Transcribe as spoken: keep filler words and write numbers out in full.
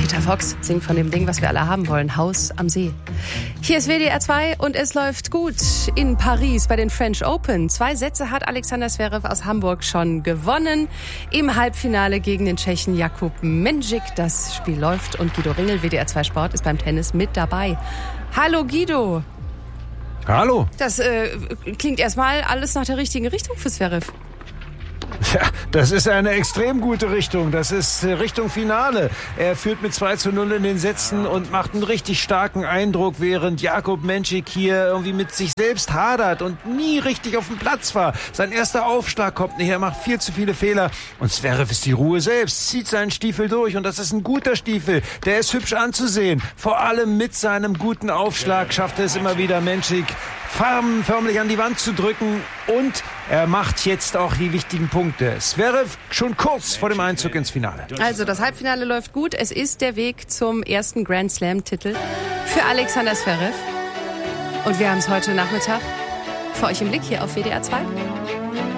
Peter Fox singt von dem Ding, was wir alle haben wollen, Haus am See. Hier ist W D R zwei und es läuft gut in Paris bei den French Open. Zwei Sätze hat Alexander Zverev aus Hamburg schon gewonnen. Im Halbfinale gegen den Tschechen Jakub Mensik. Das Spiel läuft und Guido Ringel, W D R zwei Sport, ist beim Tennis mit dabei. Hallo Guido. Hallo. Das äh, klingt erstmal alles nach der richtigen Richtung für Zverev. Ja, das ist eine extrem gute Richtung. Das ist Richtung Finale. Er führt mit zwei zu null in den Sätzen und macht einen richtig starken Eindruck, während Jakub Mensik hier irgendwie mit sich selbst hadert und nie richtig auf dem Platz war. Sein erster Aufschlag kommt nicht, er macht viel zu viele Fehler. Und Zverev ist die Ruhe selbst, zieht seinen Stiefel durch und das ist ein guter Stiefel. Der ist hübsch anzusehen. Vor allem mit seinem guten Aufschlag schafft er es immer wieder, Mensik Farben förmlich an die Wand zu drücken, und er macht jetzt auch die wichtigen Punkte. Zverev schon kurz vor dem Einzug ins Finale. Also das Halbfinale läuft gut. Es ist der Weg zum ersten Grand Slam-Titel für Alexander Zverev. Und wir haben es heute Nachmittag für euch im Blick hier auf W D R zwei.